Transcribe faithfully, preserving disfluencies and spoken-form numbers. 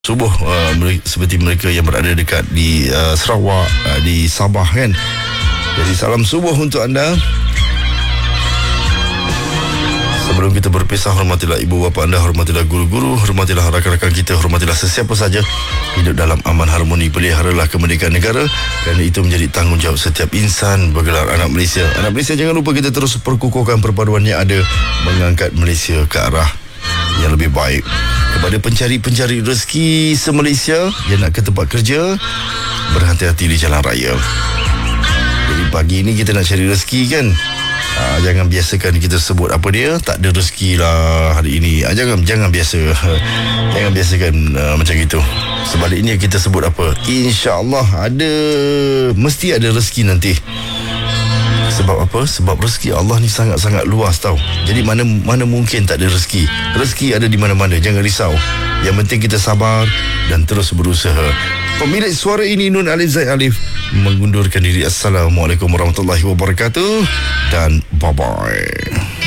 Subuh uh, seperti mereka yang berada dekat di uh, Sarawak, uh, di Sabah kan. Jadi salam subuh untuk anda. Sebelum kita berpisah, hormatilah ibu bapa anda, hormatilah guru-guru, hormatilah rakan-rakan kita, hormatilah sesiapa saja. Hidup dalam aman harmoni, peliharalah kemerdekaan negara, kerana itu menjadi tanggungjawab setiap insan bergelar anak Malaysia. Anak Malaysia, jangan lupa kita terus perkukuhkan perpaduan yang ada, mengangkat Malaysia ke arah yang lebih baik. Kepada pencari-pencari rezeki se-Malaysia yang nak ke tempat kerja, berhati-hati di jalan raya. Jadi pagi ni kita nak cari rezeki kan, ha, jangan biasakan kita sebut apa dia, tak ada rezeki lah hari ini. ha, Jangan jangan biasa Jangan biasakan uh, macam itu. Sebaliknya kita sebut apa, InsyaAllah ada, mesti ada rezeki nanti. Sebab apa? Sebab rezeki Allah ni sangat-sangat luas tau. Jadi mana mana mungkin tak ada rezeki. Rezeki ada di mana-mana, jangan risau. Yang penting kita sabar dan terus berusaha. Pemilik suara ini Nun Alif Zaid Alif mengundurkan diri. Assalamualaikum warahmatullahi wabarakatuh dan bye-bye.